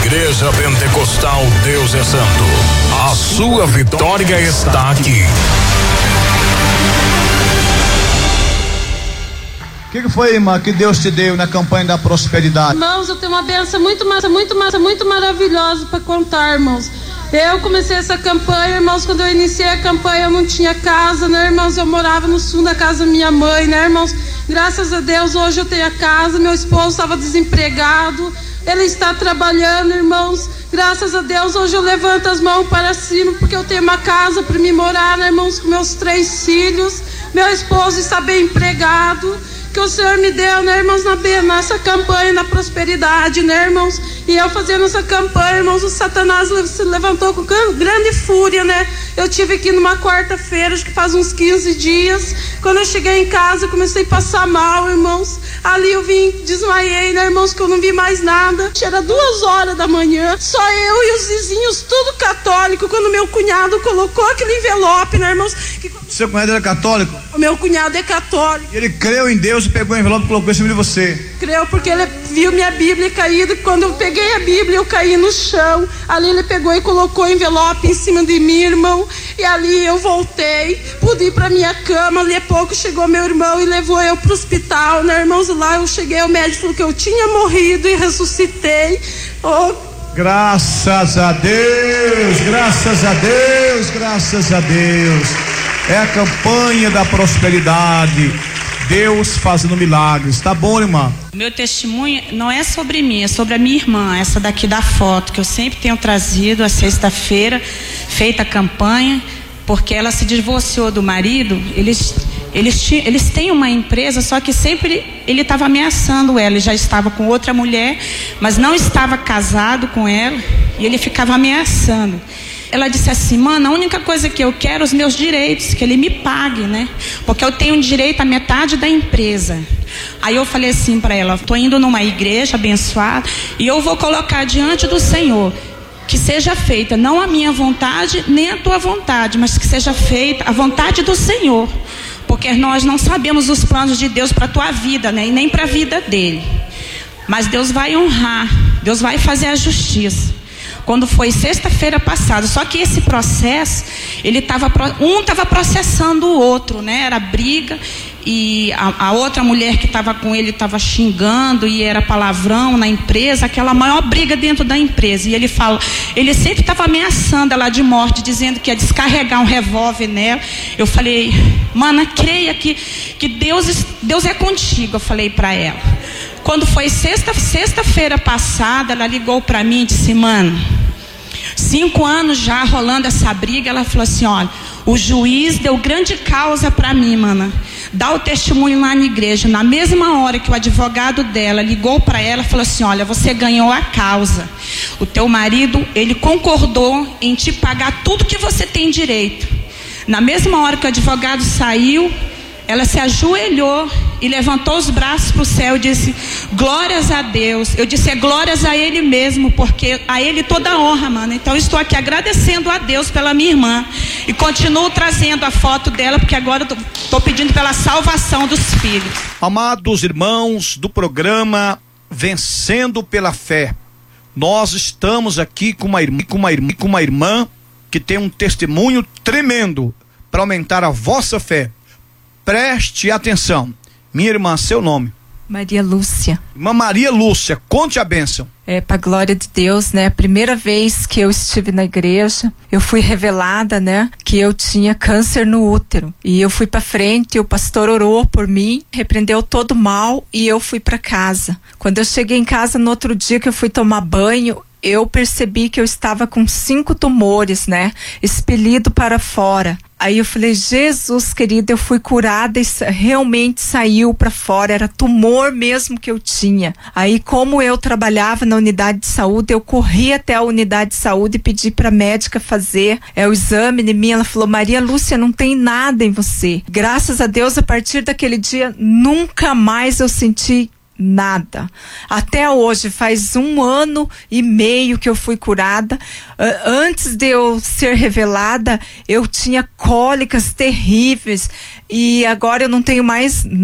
Igreja Pentecostal Deus é Santo. A sua vitória está aqui. O que foi, irmã, que Deus te deu na campanha da prosperidade? Irmãos, eu tenho uma bênção muito maravilhosa para contar, irmãos. Eu comecei essa campanha, irmãos, quando eu iniciei a campanha eu não tinha casa, né, irmãos? Eu morava no sul da casa da minha mãe, né, irmãos? Graças a Deus, hoje eu tenho a casa, meu esposo estava desempregado, ele está trabalhando, irmãos. Graças a Deus, hoje eu levanto as mãos para cima, porque eu tenho uma casa para me morar, né, irmãos, com meus 3 filhos. Meu esposo está bem empregado, que o Senhor me deu, né, irmãos, nessa campanha da prosperidade, né, irmãos? E eu fazendo essa campanha, irmãos, o Satanás se levantou com grande fúria, né? Eu tive aqui numa quarta-feira, acho que faz uns 15 dias. Quando eu cheguei em casa, eu comecei a passar mal, irmãos. Ali eu desmaiei, né, irmãos, que eu não vi mais nada. Era 2 horas da manhã, só eu e os vizinhos, tudo católico, quando meu cunhado colocou aquele envelope, né, irmãos? Seu cunhado era católico? O meu cunhado é católico. E ele creu em Deus e pegou o envelope e colocou em cima de você? Creu, porque ele viu minha Bíblia caída. Quando eu peguei a Bíblia, eu caí no chão. Ali ele pegou e colocou o envelope em cima de mim, irmão. E ali eu voltei, pude ir pra minha cama. Ali a pouco chegou meu irmão e levou eu pro hospital, né, irmãos? Lá eu cheguei, o médico falou que eu tinha morrido e ressuscitei. Oh, graças a Deus, graças a Deus, graças a Deus. É a campanha da prosperidade, Deus fazendo milagres. Tá bom, irmã? Meu testemunho não é sobre mim, é sobre a minha irmã, essa daqui da foto, que eu sempre tenho trazido a sexta-feira, feita a campanha, porque ela se divorciou do marido. Eles têm uma empresa, só que sempre ele estava ameaçando ela. Ele já estava com outra mulher, mas não estava casado com ela, e ele ficava ameaçando. Ela disse assim: mano, a única coisa que eu quero é os meus direitos, que ele me pague, né? Porque eu tenho direito à metade da empresa. Aí eu falei assim para ela: tô indo numa igreja abençoada e eu vou colocar diante do Senhor que seja feita não a minha vontade nem a tua vontade, mas que seja feita a vontade do Senhor, porque nós não sabemos os planos de Deus para a tua vida, né? E nem para a vida dele. Mas Deus vai honrar, Deus vai fazer a justiça. Quando foi sexta-feira passada, só que esse processo, um estava processando o outro, né? Era briga, e a outra mulher que estava com ele estava xingando, e era palavrão na empresa, aquela maior briga dentro da empresa. E ele sempre estava ameaçando ela de morte, dizendo que ia descarregar um revólver nela. Eu falei: mana, creia que Deus é contigo, eu falei para ela. Quando foi sexta-feira passada, ela ligou para mim e disse: mano, 5 anos já rolando essa briga. Ela falou assim: olha, o juiz deu grande causa para mim, mana. Dá o testemunho lá na igreja. Na mesma hora que o advogado dela ligou para ela, falou assim: olha, você ganhou a causa. O teu marido, ele concordou em te pagar tudo que você tem direito. Na mesma hora que o advogado saiu, ela se ajoelhou e levantou os braços para o céu e disse: glórias a Deus. Eu disse: é glórias a Ele mesmo, porque a Ele toda honra, mano. Então eu estou aqui agradecendo a Deus pela minha irmã, e continuo trazendo a foto dela, porque agora estou pedindo pela salvação dos filhos. Amados irmãos do programa Vencendo pela Fé, nós estamos aqui com uma irmã que tem um testemunho tremendo para aumentar a vossa fé. Preste atenção. Minha irmã, seu nome? Maria Lúcia. Irmã Maria Lúcia, conte a bênção. Pra glória de Deus, né? A primeira vez que eu estive na igreja, eu fui revelada, né? Que eu tinha câncer no útero. E eu fui pra frente, o pastor orou por mim, repreendeu todo o mal, e eu fui pra casa. Quando eu cheguei em casa, no outro dia que eu fui tomar banho, eu percebi que eu estava com 5 tumores, né? Expelido para fora. Aí eu falei: Jesus querido, eu fui curada e realmente saiu para fora, era tumor mesmo que eu tinha. Aí, como eu trabalhava na unidade de saúde, eu corri até a unidade de saúde e pedi para a médica fazer o exame em mim. Ela falou: Maria Lúcia, não tem nada em você. Graças a Deus, a partir daquele dia, nunca mais eu senti nada. Até hoje, faz 1 ano e meio que eu fui curada. Antes de eu ser revelada, eu tinha cólicas terríveis, e agora eu não tenho mais